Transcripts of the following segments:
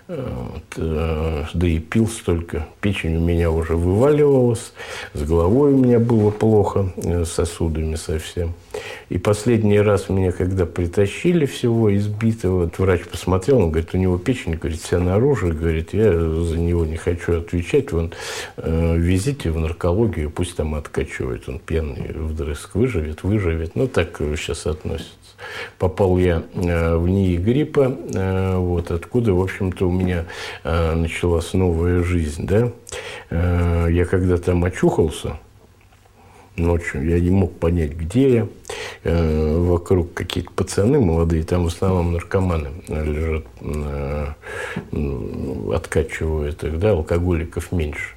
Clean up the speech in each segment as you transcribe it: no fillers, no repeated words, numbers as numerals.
Да и пил столько. Печень у меня уже вываливалась, с головой у меня было плохо, с сосудами совсем. И последний раз меня, когда притащили всего избитого, врач посмотрел, он говорит, у него печень, говорит, вся наружу, говорит, я за него не хочу отвечать, вон, везите в наркологию, пусть там откачивает, он пьяный вдрызг, выживет. Ну, так сейчас относятся. Попал я в НИИ гриппа, вот, откуда, в общем-то, у меня началась новая жизнь, да. Я когда там очухался ночью, я не мог понять, где я. Вокруг какие-то пацаны молодые, там в основном наркоманы лежат, откачивают их, да, алкоголиков меньше.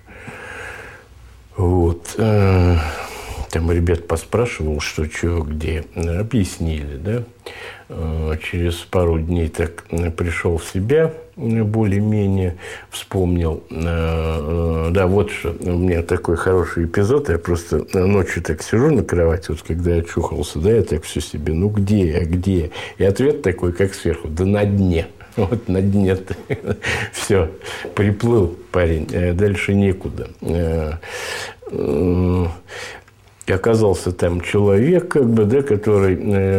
Вот. Там ребят поспрашивал, что, чего, где. Объяснили, да. Через пару дней так пришел в себя, более-менее вспомнил. Да, вот что. У меня такой хороший эпизод. Я просто ночью так сижу на кровати, вот когда я очухался, да, я так все себе, ну где я, где? И ответ такой, как сверху, да на дне. Вот на дне все, приплыл парень, дальше некуда. И оказался там человек, как бы, да, который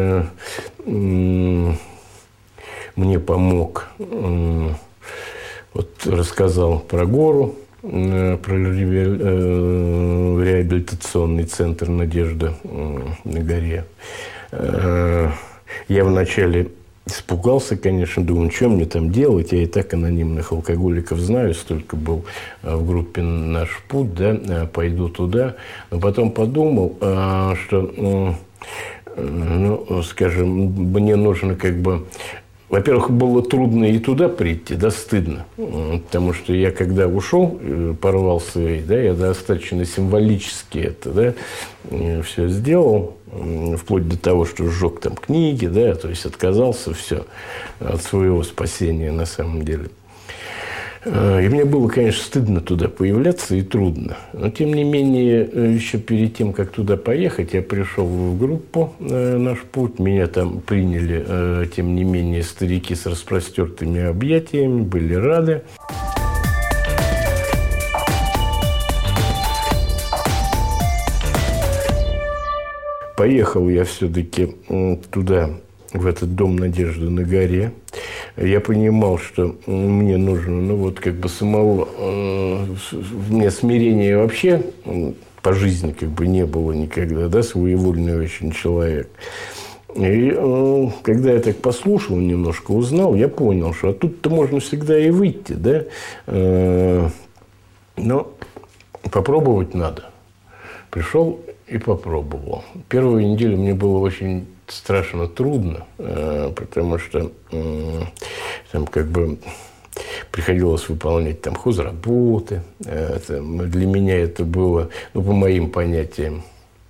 мне помог, вот рассказал про гору, про реабилитационный центр «Надежда» на горе. Я вначале испугался, конечно, думаю, что мне там делать? Я и так анонимных алкоголиков знаю, столько был в группе «Наш путь», да, пойду туда. Но потом подумал, что, ну, скажем, мне нужно как бы... Во-первых, было трудно и туда прийти, да, стыдно. Потому что я, когда ушел, порвал свои, да, я достаточно символически это, да, все сделал. Вплоть до того, что сжег там книги, да, то есть отказался все от своего спасения на самом деле. И мне было, конечно, стыдно туда появляться и трудно. Но, тем не менее, еще перед тем, как туда поехать, я пришел в группу «Наш путь». Меня там приняли, тем не менее, старики с распростертыми объятиями, были рады. Поехал я все-таки туда, в этот дом «Надежды» на горе. Я понимал, что мне нужно, ну, вот как бы самого... У меня смирения вообще по жизни как бы не было никогда, да, своевольный очень человек. И когда я так послушал, немножко узнал, я понял, что оттуда-то можно всегда и выйти, да. Но попробовать надо. Пришел и попробовал. Первую неделю мне было очень страшно трудно, потому что там как бы приходилось выполнять там хозработы. Для меня это было, ну, по моим понятиям,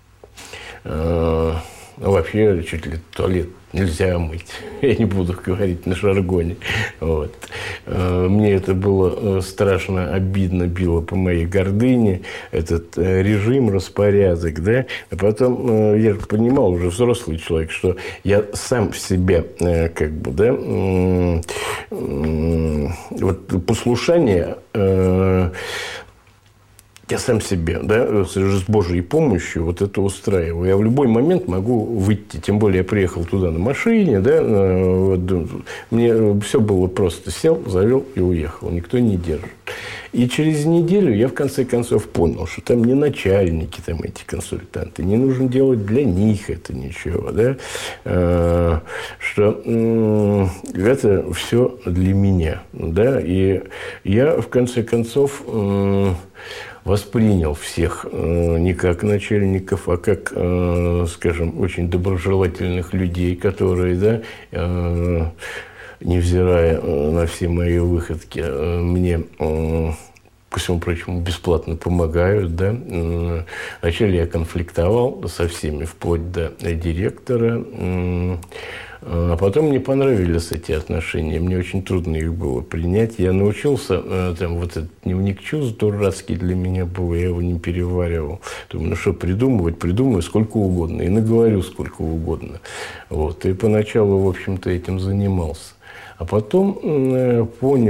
вообще чуть ли туалет нельзя мыть. Я не буду говорить на жаргоне. Вот. Мне это было страшно обидно, било по моей гордыне, этот режим, распорядок, да. А потом я понимал, уже взрослый человек, что я сам в себе, как бы, да, вот послушание, я сам себе, да, с Божьей помощью вот это устраиваю. Я в любой момент могу выйти. Тем более, я приехал туда на машине, да, вот, мне все было просто. Сел, завел и уехал. Никто не держит. И через неделю я, в конце концов, понял, что там не начальники, там эти консультанты. Не нужно делать для них это ничего, да. Что это все для меня, да. И я, в конце концов... воспринял всех не как начальников, а как, скажем, очень доброжелательных людей, которые, да, невзирая на все мои выходки, мне, ко всему прочему, бесплатно помогают, да. Вначале я конфликтовал со всеми, вплоть до директора. А потом мне понравились эти отношения. Мне очень трудно их было принять. Я научился, там, вот этот дневник чувств дурацкий для меня был, я его не переваривал. Думаю, ну что, придумаю сколько угодно. И наговорю сколько угодно. Вот. И поначалу, в общем-то, этим занимался. А потом понял,